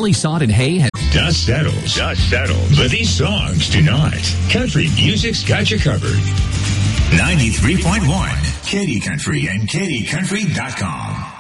Kelly Sod and Hay has... Dust settles. But these songs do not. Country music's got you covered. 93.1 Katy Country and KatyCountry.com.